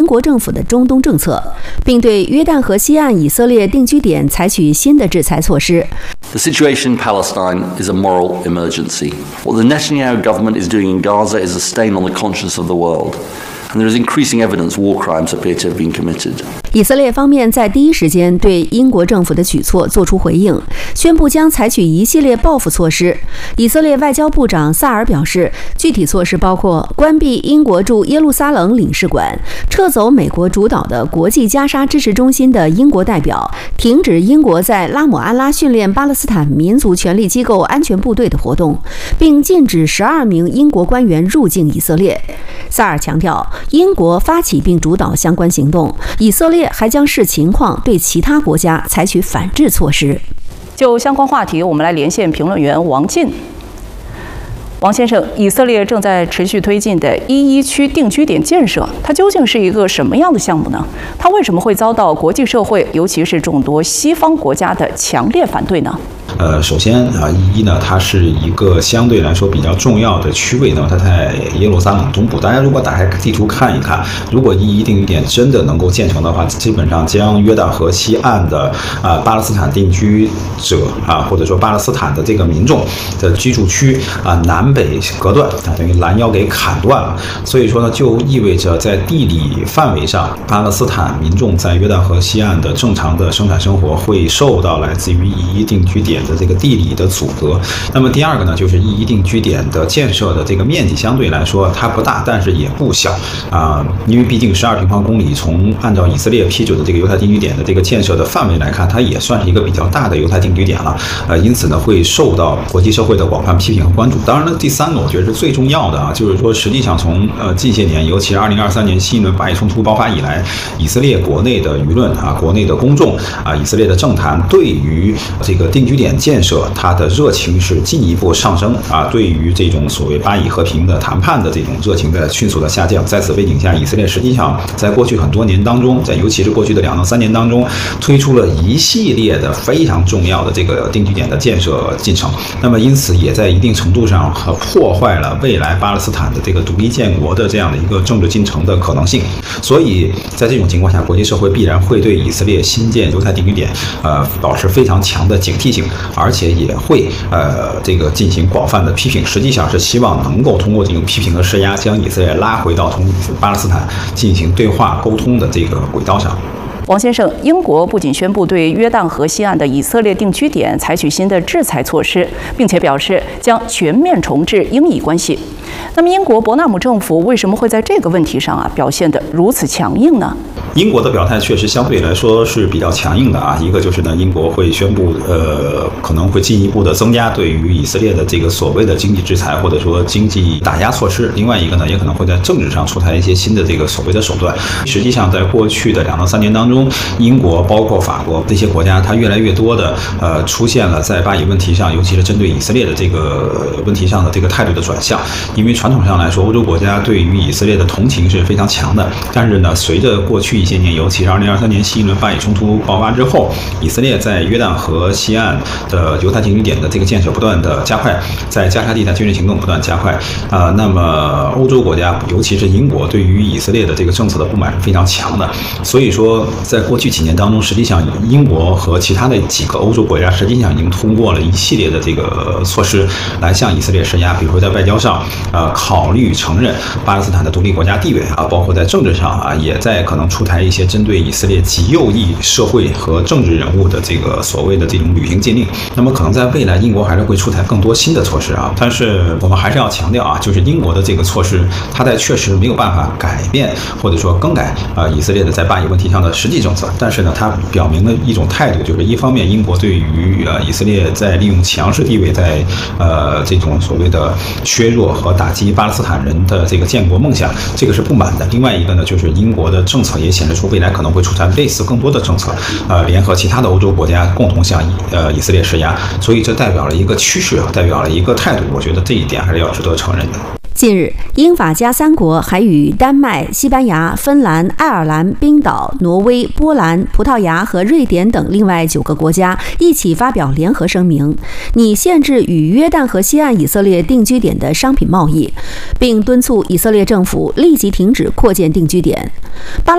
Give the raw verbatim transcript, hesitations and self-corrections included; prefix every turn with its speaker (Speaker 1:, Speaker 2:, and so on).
Speaker 1: 国政府的中东政策，并对约旦河西岸以色列定居点采取新的制裁措施。
Speaker 2: The situation in Palestine is a moral emergency. What the Netanyahu government is doing in Gaza is a stain on the conscience of the world. And there is increasing evidence war crimes appear to have been committed.
Speaker 1: 以色列方面在第一时间对英国政府的举措作出回应，宣布将采取一系列报复措施。以色列外交部长萨尔表示，具体措施包括关闭英国驻耶路撒冷领事馆，撤走美国主导的国际加沙支持中心的英国代表，停止英国在拉姆安拉训练巴勒斯坦民族权力机构安全部队的活动，并禁止十二名英国官员入境以色列。萨尔强调，英国发起并主导相关行动，以色列还将视情况对其他国家采取反制措施。
Speaker 3: 就相关话题，我们来连线评论员王进。王先生，以色列正在持续推进的一一区定居点建设，它究竟是一个什么样的项目呢？它为什么会遭到国际社会，尤其是众多西方国家的强烈反对呢？
Speaker 4: 呃，首先啊，一呢，它是一个相对来说比较重要的区位呢，它在耶路撒冷东部。大家如果打开地图看一看，如果一一定居点真的能够建成的话，基本上将约旦河西岸的啊、呃、巴勒斯坦定居者啊，或者说巴勒斯坦的这个民众的居住区啊南北隔断啊，等于拦腰给砍断了。所以说呢，就意味着在地理范围上，巴勒斯坦民众在约旦河西岸的正常的生产生活会受到来自于一一定居点的这个地理的阻隔。那么第二个呢，就是一一定居点的建设的这个面积相对来说它不大，但是也不小啊、呃，因为毕竟十二平方公里，从按照以色列批准的这个犹太定居点的这个建设的范围来看，它也算是一个比较大的犹太定居点了。呃，因此呢，会受到国际社会的广泛批评和关注。当然了，第三个我觉得是最重要的啊，就是说实际上从呃近些年，尤其是二零二三年新一轮巴以冲突爆发以来，以色列国内的舆论啊，国内的公众啊，以色列的政坛对于这个定居点建设，它的热情是进一步上升啊，对于这种所谓巴以和平的谈判的这种热情在迅速的下降。在此背景下，以色列实际上在过去很多年当中，在尤其是过去的两到三年当中，推出了一系列的非常重要的这个定居点的建设进程。那么因此也在一定程度上和破坏了未来巴勒斯坦的这个独立建国的这样的一个政治进程的可能性。所以在这种情况下，国际社会必然会对以色列新建犹太定居点呃保持非常强的警惕性，而且也会呃这个进行广泛的批评，实际上是希望能够通过这种批评和施压，将以色列拉回到从巴勒斯坦进行对话沟通的这个轨道上。
Speaker 3: 王先生，英国不仅宣布对约旦河西岸的以色列定居点采取新的制裁措施，并且表示将全面重置英以关系。那么，英国伯纳姆政府为什么会在这个问题上啊表现得如此强硬呢？
Speaker 4: 英国的表态确实相对来说是比较强硬的啊，一个就是呢，英国会宣布呃可能会进一步的增加对于以色列的这个所谓的经济制裁或者说经济打压措施，另外一个呢，也可能会在政治上出台一些新的这个所谓的手段。实际上，在过去的两到三年当中，英国包括法国这些国家，它越来越多的呃出现了在巴以问题上，尤其是针对以色列的这个问题上的这个态度的转向。因为传统上来说，欧洲国家对于以色列的同情是非常强的，但是呢，随着过去一些年，尤其是二零二三年新一轮巴以冲突爆发之后，以色列在约旦河西岸的犹太定居点的这个建设不断的加快，在加沙地带军事行动不断加快啊、呃。那么欧洲国家，尤其是英国，对于以色列的这个政策的不满是非常强的。所以说，在过去几年当中，实际上英国和其他的几个欧洲国家，实际上已经通过了一系列的这个措施来向以色列施压，比如说在外交上，呃，考虑承认巴勒斯坦的独立国家地位啊，包括在政治上啊，也在可能出台一些针对以色列极右翼社会和政治人物的这个所谓的这种旅行禁令。那么可能在未来，英国还是会出台更多新的措施啊。但是我们还是要强调啊，就是英国的这个措施，它在确实没有办法改变或者说更改啊以色列的在巴以问题上的实际政策。但是呢，它表明了一种态度，就是一方面，英国对于呃以色列在利用强势地位在呃这种所谓的削弱和打击巴勒斯坦人的这个建国梦想，这个是不满的。另外一个呢，就是英国的政策也显示出未来可能会出台类似更多的政策，呃，联合其他的欧洲国家共同向呃以色列施压。所以这代表了一个趋势，代表了一个态度。我觉得这一点还是要值得承认的。
Speaker 1: 近日，英法加三国还与丹麦、西班牙、芬兰、爱尔兰、冰岛、挪威、波兰、葡萄牙和瑞典等另外九个国家一起发表联合声明，拟限制与约旦河西岸以色列定居点的商品贸易，并敦促以色列政府立即停止扩建定居点。巴